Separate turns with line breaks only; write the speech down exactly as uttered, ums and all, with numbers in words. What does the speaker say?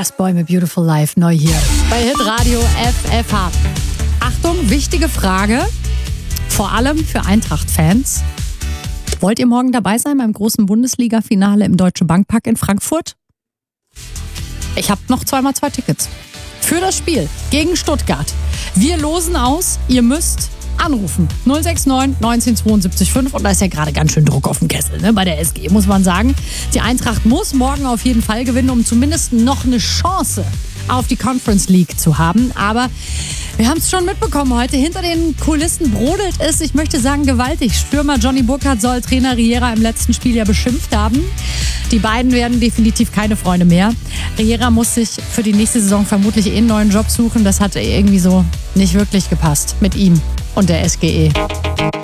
Boy mit Beautiful Life, neu hier bei Hitradio F F H. Achtung, wichtige Frage, vor allem für Eintracht-Fans. Wollt ihr morgen dabei sein beim großen Bundesliga-Finale im Deutsche Bankpark in Frankfurt? Ich habe noch zweimal zwei Tickets für das Spiel gegen Stuttgart. Wir losen aus, ihr müsst anrufen. null sechs neun neunzehn zweiundsiebzig fünf und da ist ja gerade ganz schön Druck auf dem Kessel, ne? Bei der S G, muss man sagen. Die Eintracht muss morgen auf jeden Fall gewinnen, um zumindest noch eine Chance auf die Conference League zu haben. Aber wir haben es schon mitbekommen heute. Hinter den Kulissen brodelt es, ich möchte sagen, gewaltig. Stürmer Johnny Burkhardt soll Trainer Riera im letzten Spiel ja beschimpft haben. Die beiden werden definitiv keine Freunde mehr. Riera muss sich für die nächste Saison vermutlich eh einen neuen Job suchen. Das hat irgendwie so nicht wirklich gepasst mit ihm und der S G E.